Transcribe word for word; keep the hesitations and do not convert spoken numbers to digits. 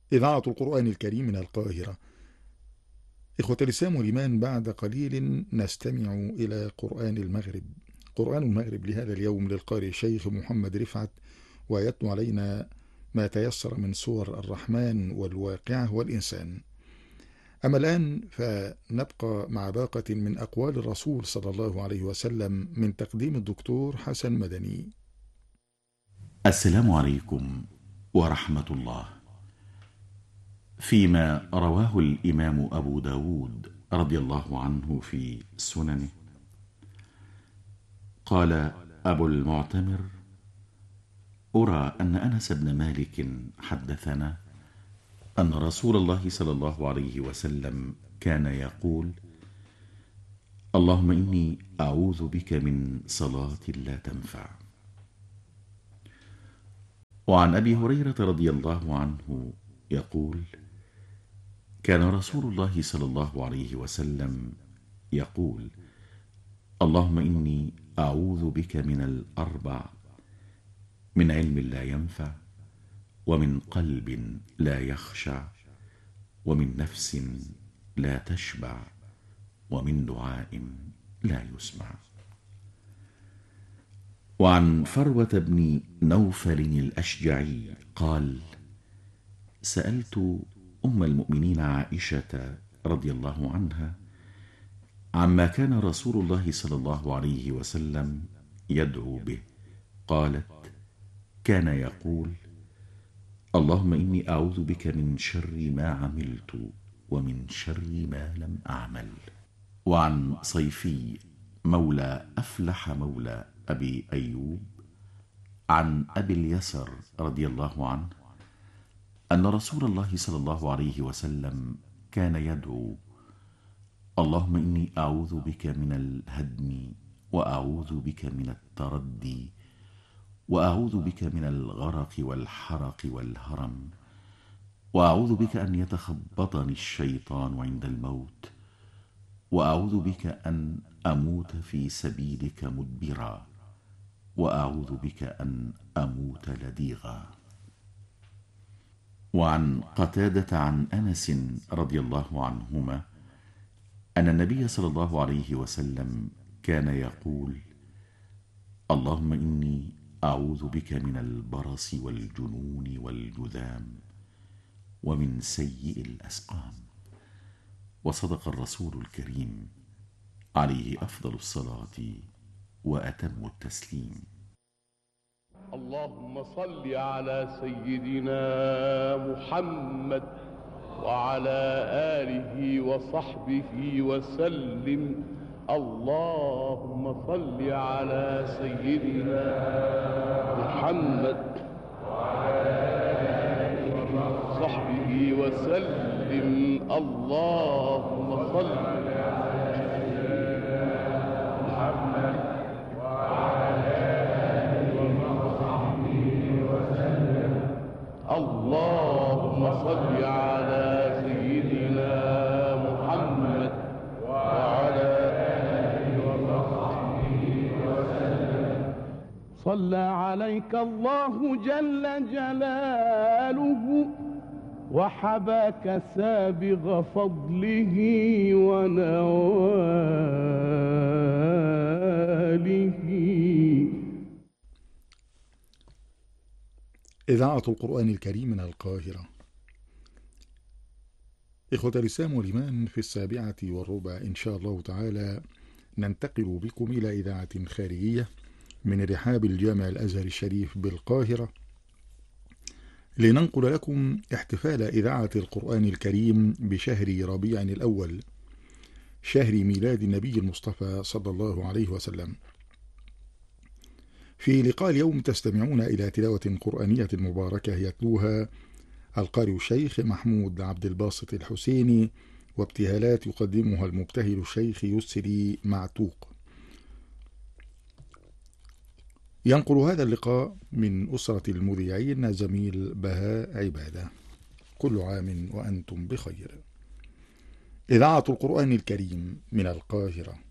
إذاعة القرآن الكريم من القاهرة. إخوة الإسلام والإيمان، بعد قليل نستمع إلى قرآن المغرب. قرآن المغرب لهذا اليوم للقارئ الشيخ محمد رفعت، ويتلو علينا ما تيسر من سور الرحمن والواقعة والإنسان. أما الآن فنبقى مع باقة من أقوال الرسول صلى الله عليه وسلم من تقديم الدكتور حسن مدني. السلام عليكم ورحمة الله. فيما رواه الإمام أبو داود رضي الله عنه في سننه، قال أبو المعتمر: أرى أن أنس بن مالك حدثنا أن رسول الله صلى الله عليه وسلم كان يقول: اللهم إني أعوذ بك من صلاة لا تنفع. وعن أبي هريرة رضي الله عنه يقول: كان رسول الله صلى الله عليه وسلم يقول: اللهم إني أعوذ بك من الأربع: من علم لا ينفع، ومن قلب لا يخشع، ومن نفس لا تشبع، ومن دعاء لا يسمع. وعن فروة بن نوفل الأشجعي قال: سألت أم المؤمنين عائشة رضي الله عنها عما كان رسول الله صلى الله عليه وسلم يدعو به، قالت: كان يقول: اللهم إني أعوذ بك من شر ما عملت ومن شر ما لم أعمل. وعن صيفي مولى أفلح مولى أبي أيوب عن أبي اليسر رضي الله عنه أن رسول الله صلى الله عليه وسلم كان يدعو: اللهم إني أعوذ بك من الهدم، وأعوذ بك من التردي، وأعوذ بك من الغرق والحرق والهرم، وأعوذ بك أن يتخبطني الشيطان عند الموت، وأعوذ بك أن أموت في سبيلك مدبرا، وأعوذ بك أن أموت لديغا. وعن قتادة عن أنس رضي الله عنهما أن النبي صلى الله عليه وسلم كان يقول: اللهم إني أعوذ بك من البرص والجنون والجذام ومن سيء الأسقام. وصدق الرسول الكريم عليه أفضل الصلاة وأتم التسليم. اللهم صل على سيدنا محمد وعلى آله وصحبه وسلم. اللهم صل على سيدنا محمد وعلى آله وصحبه وسلم. اللهم صل على سيدنا محمد وعلى آله وصحبه وسلم. اللهم صل على سيدنا محمد وعلى آله وصحبه وسلم. صلى عليك الله جل جلاله وحباك سابغ فضله ونواله. إذاعة القرآن الكريم من القاهرة. إخوة الإسلام والإيمان، في السابعة والربع إن شاء الله تعالى ننتقل بكم إلى إذاعة خارجية من رحاب الجامع الأزهر الشريف بالقاهرة، لننقل لكم احتفال إذاعة القرآن الكريم بشهر ربيع الأول، شهر ميلاد النبي المصطفى صلى الله عليه وسلم. في لقاء اليوم تستمعون إلى تلاوة قرآنية مباركة يتلوها القارئ الشيخ محمود عبد الباسط الحسيني، وابتهالات يقدمها المبتهل الشيخ يسري معتوق. ينقل هذا اللقاء من أسرة المذيعين زميل بهاء عبادة. كل عام وأنتم بخير. إذاعة القرآن الكريم من القاهرة.